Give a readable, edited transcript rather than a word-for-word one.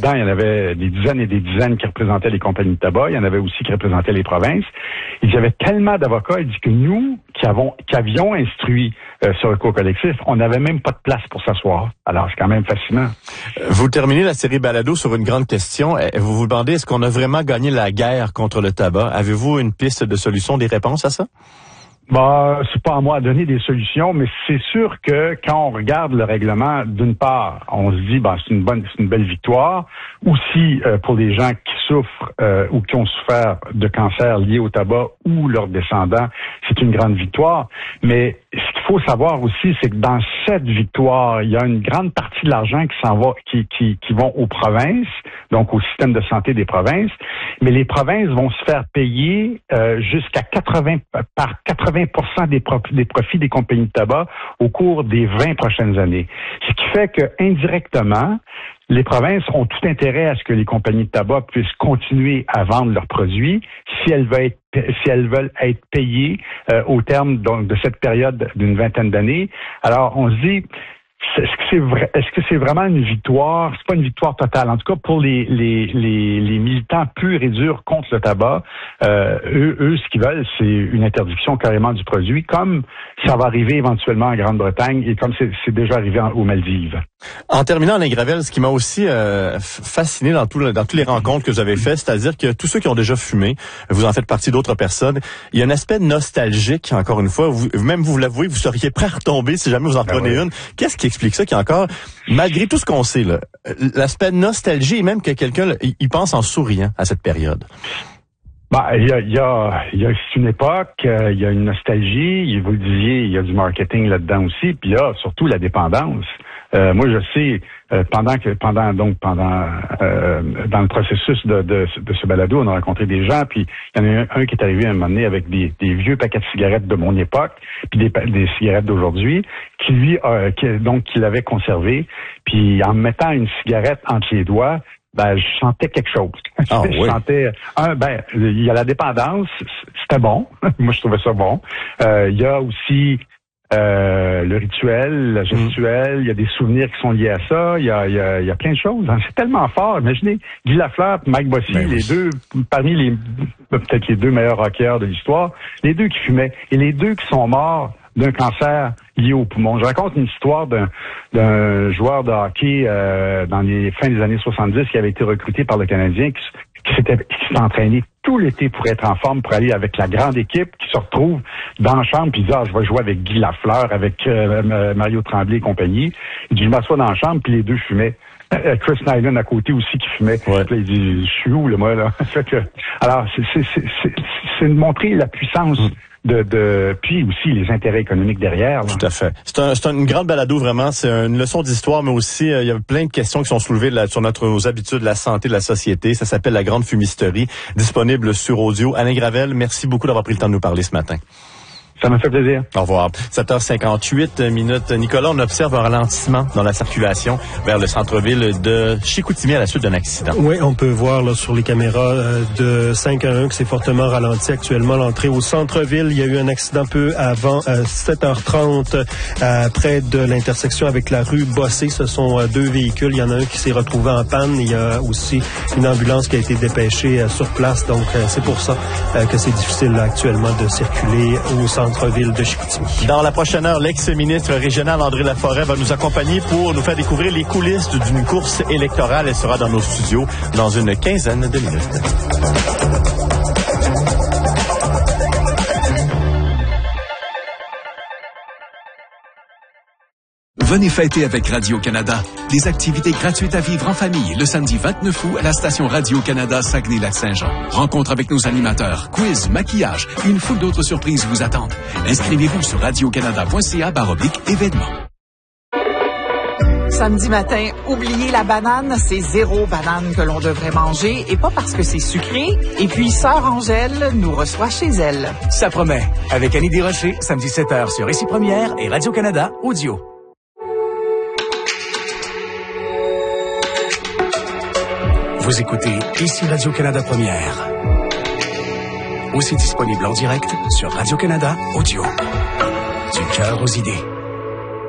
là-dedans, il y en avait des dizaines et des dizaines qui représentaient les compagnies de tabac. Il y en avait aussi qui représentaient les provinces. Il y avait tellement d'avocats, il dit que nous, qui avions instruit ce recours collectif, on n'avait même pas de place pour s'asseoir. Alors, c'est quand même fascinant. Vous terminez la série Balado sur une grande question. Vous vous demandez, est-ce qu'on a vraiment gagné la guerre contre le tabac? Avez-vous une piste de solution, des réponses à ça? C'est pas à moi de donner des solutions, mais c'est sûr que quand on regarde le règlement, d'une part, on se dit, c'est une belle victoire. Aussi, pour les gens qui souffrent ou qui ont souffert de cancer lié au tabac ou leurs descendants, c'est une grande victoire. Mais ce qu'il faut savoir aussi, c'est que dans cette victoire, il y a une grande partie de l'argent qui s'en va, qui vont aux provinces, donc au système de santé des provinces. Mais les provinces vont se faire payer jusqu'à 80% des profits des compagnies de tabac au cours des 20 prochaines années. Ce qui fait que indirectement, les provinces ont tout intérêt à ce que les compagnies de tabac puissent continuer à vendre leurs produits si elles veulent être payées au terme donc, de cette période d'une vingtaine d'années. Alors, on se dit, est-ce que c'est vraiment une victoire? C'est pas une victoire totale. En tout cas, pour les militants purs et durs contre le tabac, eux, ce qu'ils veulent, c'est une interdiction carrément du produit, comme ça va arriver éventuellement en Grande-Bretagne et comme c'est déjà arrivé aux Maldives. En terminant, Alain Gravel, ce qui m'a aussi fasciné dans toutes les rencontres que vous avez faites, c'est-à-dire que tous ceux qui ont déjà fumé, vous en faites partie d'autres personnes, il y a un aspect nostalgique, encore une fois, vous l'avouez, vous seriez prêt à retomber si jamais vous en prenez une. Qu'est-ce qui explique ça, qu'il y a encore, malgré tout ce qu'on sait, là, l'aspect nostalgie et même que quelqu'un il pense en souriant à cette période? Il y a une époque, il y a une nostalgie, vous le disiez, il y a du marketing là-dedans aussi, puis là, surtout la dépendance. Moi, je sais, pendant dans le processus de ce balado, on a rencontré des gens, puis il y en a un qui est arrivé à un moment donné avec des vieux paquets de cigarettes de mon époque, puis des cigarettes d'aujourd'hui, qui l'avait conservé, puis en mettant une cigarette entre les doigts, je sentais quelque chose. Je sentais, il y a la dépendance, c'était bon. Moi, je trouvais ça bon. Il y a aussi le rituel, la gestuelle, il y a des souvenirs qui sont liés à ça, il y a plein de choses. C'est tellement fort. Imaginez, Guy Lafleur et Mike Bossy, les deux, parmi peut-être les deux meilleurs rockers de l'histoire, les deux qui fumaient, et les deux qui sont morts d'un cancer lié au poumon. Je raconte une histoire d'un joueur de hockey dans les fins des années 70 qui avait été recruté par le Canadien, qui s'était entraîné tout l'été pour être en forme, pour aller avec la grande équipe, qui se retrouve dans la chambre, puis il dit, je vais jouer avec Guy Lafleur, avec Mario Tremblay et compagnie. Il dit, je m'assois dans la chambre, puis les deux fumaient. Chris Nyland à côté aussi qui fumait. Ouais. Là, il dit, je suis où, là, moi, là? Alors, c'est de montrer la puissance puis aussi les intérêts économiques derrière. Là. Tout à fait. C'est une grande balado, vraiment. C'est une leçon d'histoire, mais aussi, il y a plein de questions qui sont soulevées là, sur nos habitudes, la santé de la société. Ça s'appelle La Grande Fumisterie, disponible sur audio. Alain Gravel, merci beaucoup d'avoir pris le temps de nous parler ce matin. Ça m'a fait plaisir. Au revoir. 7h58 minutes. Nicolas, on observe un ralentissement dans la circulation vers le centre-ville de Chicoutimi à la suite d'un accident. Oui, on peut voir là, sur les caméras de 511 que c'est fortement ralenti actuellement. L'entrée au centre-ville, il y a eu un accident peu avant 7h30 près de l'intersection avec la rue Bossé. Ce sont deux véhicules. Il y en a un qui s'est retrouvé en panne. Il y a aussi une ambulance qui a été dépêchée sur place. Donc, c'est pour ça que c'est difficile là, actuellement de circuler au centre-ville de Chicoutimi. Dans la prochaine heure, l'ex-ministre régional André Laforêt va nous accompagner pour nous faire découvrir les coulisses d'une course électorale. Elle sera dans nos studios dans une quinzaine de minutes. Venez fêter avec Radio-Canada. Des activités gratuites à vivre en famille le samedi 29 août à la station Radio-Canada Saguenay-Lac-Saint-Jean. Rencontre avec nos animateurs, quiz, maquillage et une foule d'autres surprises vous attendent. Inscrivez-vous sur radiocanada.ca/événements. Samedi matin, oubliez la banane, c'est 0 banane que l'on devrait manger et pas parce que c'est sucré. Et puis, Sœur Angèle nous reçoit chez elle. Ça promet. Avec Annie Desrochers, samedi 7h sur Ici Première et Radio-Canada Audio. Vous écoutez Ici Radio-Canada Première. Aussi disponible en direct sur Radio-Canada Audio. Du cœur aux idées.